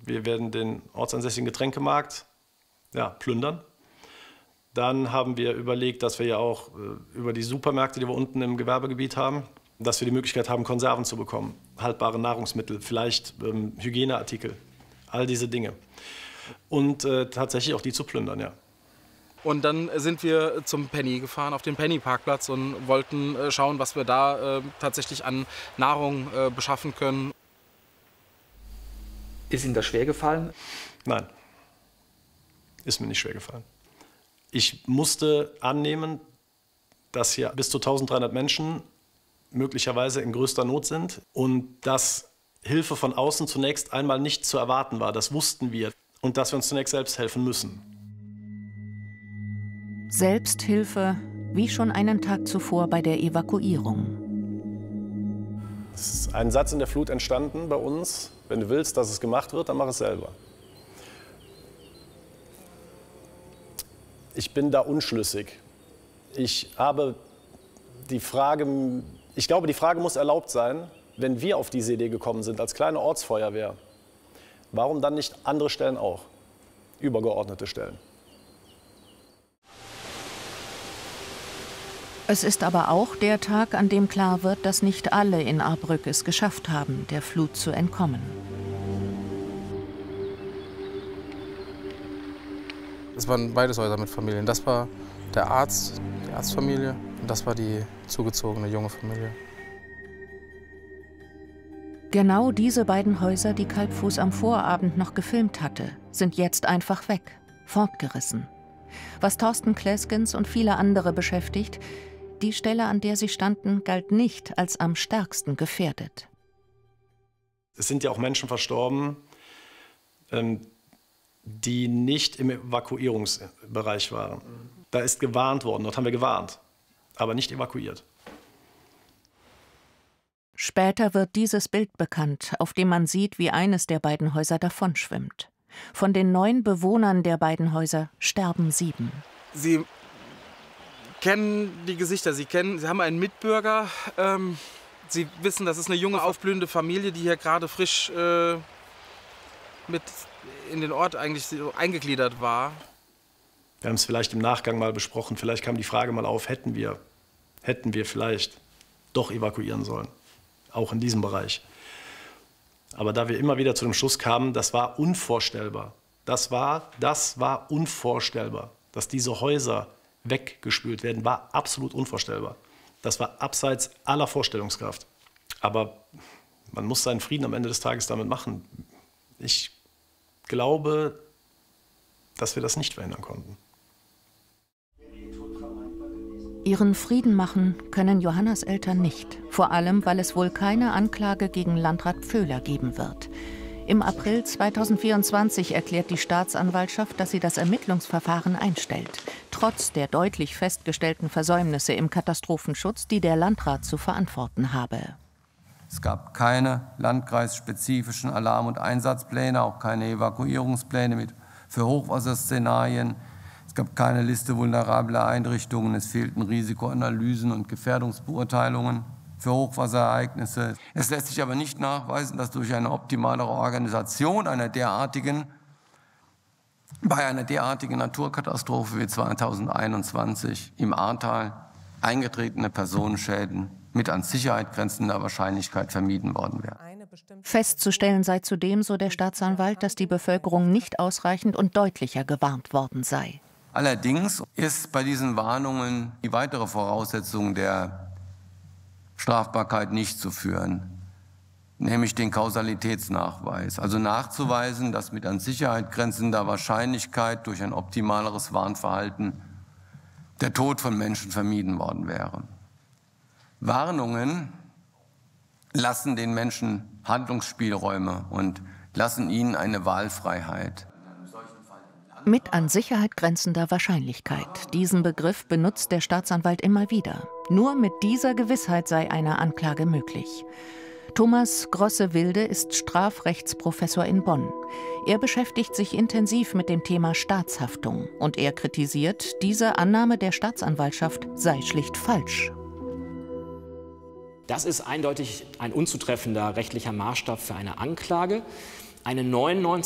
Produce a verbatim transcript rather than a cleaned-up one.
Wir werden den ortsansässigen Getränkemarkt ja, plündern. Dann haben wir überlegt, dass wir ja auch äh, über die Supermärkte, die wir unten im Gewerbegebiet haben, dass wir die Möglichkeit haben, Konserven zu bekommen, haltbare Nahrungsmittel, vielleicht ähm, Hygieneartikel, all diese Dinge. Und äh, tatsächlich auch die zu plündern, ja. Und dann sind wir zum Penny gefahren, auf den Penny-Parkplatz und wollten äh, schauen, was wir da äh, tatsächlich an Nahrung äh, beschaffen können. Ist Ihnen das schwer gefallen? Nein, ist mir nicht schwer gefallen. Ich musste annehmen, dass hier bis zu eintausenddreihundert Menschen möglicherweise in größter Not sind und dass Hilfe von außen zunächst einmal nicht zu erwarten war. Das wussten wir und dass wir uns zunächst selbst helfen müssen. Selbsthilfe, wie schon einen Tag zuvor bei der Evakuierung. Es ist ein Satz in der Flut entstanden bei uns: Wenn du willst, dass es gemacht wird, dann mach es selber. Ich bin da unschlüssig. Ich habe die Frage, ich glaube, die Frage muss erlaubt sein, wenn wir auf diese Idee gekommen sind, als kleine Ortsfeuerwehr, warum dann nicht andere Stellen auch, übergeordnete Stellen? Es ist aber auch der Tag, an dem klar wird, dass nicht alle in Ahrbrück es geschafft haben, der Flut zu entkommen. Das waren beides Häuser mit Familien. Das war der Arzt, die Arztfamilie, und das war die zugezogene junge Familie. Genau diese beiden Häuser, die Kalbfuß am Vorabend noch gefilmt hatte, sind jetzt einfach weg, fortgerissen. Was Thorsten Kleskens und viele andere beschäftigt: Die Stelle, an der sie standen, galt nicht als am stärksten gefährdet. Es sind ja auch Menschen verstorben, ähm, die nicht im Evakuierungsbereich waren. Da ist gewarnt worden, dort haben wir gewarnt, aber nicht evakuiert. Später wird dieses Bild bekannt, auf dem man sieht, wie eines der beiden Häuser davonschwimmt. Von den neun Bewohnern der beiden Häuser sterben sieben. Sie kennen die Gesichter, Sie kennen, Sie haben einen Mitbürger. Ähm, Sie wissen, das ist eine junge, aufblühende Familie, die hier gerade frisch äh, mit in den Ort eigentlich so eingegliedert war. Wir haben es vielleicht im Nachgang mal besprochen. Vielleicht kam die Frage mal auf, hätten wir, hätten wir vielleicht doch evakuieren sollen, auch in diesem Bereich. Aber da wir immer wieder zu dem Schluss kamen, das war unvorstellbar. Das war, das war unvorstellbar. Dass diese Häuser weggespült werden, war absolut unvorstellbar. Das war abseits aller Vorstellungskraft. Aber man muss seinen Frieden am Ende des Tages damit machen. Ich glaube, dass wir das nicht verhindern konnten. Ihren Frieden machen können Johannas Eltern nicht. Vor allem, weil es wohl keine Anklage gegen Landrat Pföhler geben wird. Im April zweitausendvierundzwanzig erklärt die Staatsanwaltschaft, dass sie das Ermittlungsverfahren einstellt, trotz der deutlich festgestellten Versäumnisse im Katastrophenschutz, die der Landrat zu verantworten habe. Es gab keine landkreisspezifischen Alarm- und Einsatzpläne, auch keine Evakuierungspläne mit, für Hochwasserszenarien. Es gab keine Liste vulnerabler Einrichtungen. Es fehlten Risikoanalysen und Gefährdungsbeurteilungen für Hochwasserereignisse. Es lässt sich aber nicht nachweisen, dass durch eine optimalere Organisation einer derartigen, bei einer derartigen Naturkatastrophe wie zweitausendeinundzwanzig im Ahrtal eingetretene Personenschäden mit an Sicherheit grenzender Wahrscheinlichkeit vermieden worden wären. Festzustellen sei zudem, so der Staatsanwalt, dass die Bevölkerung nicht ausreichend und deutlicher gewarnt worden sei. Allerdings ist bei diesen Warnungen die weitere Voraussetzung der Strafbarkeit nicht zu führen, nämlich den Kausalitätsnachweis. Also nachzuweisen, dass mit an Sicherheit grenzender Wahrscheinlichkeit durch ein optimaleres Warnverhalten der Tod von Menschen vermieden worden wäre. Warnungen lassen den Menschen Handlungsspielräume und lassen ihnen eine Wahlfreiheit. Mit an Sicherheit grenzender Wahrscheinlichkeit. Diesen Begriff benutzt der Staatsanwalt immer wieder. Nur mit dieser Gewissheit sei eine Anklage möglich. Thomas Grosse-Wilde ist Strafrechtsprofessor in Bonn. Er beschäftigt sich intensiv mit dem Thema Staatshaftung. Und er kritisiert, diese Annahme der Staatsanwaltschaft sei schlicht falsch. Das ist eindeutig ein unzutreffender rechtlicher Maßstab für eine Anklage. Eine neunundneunzig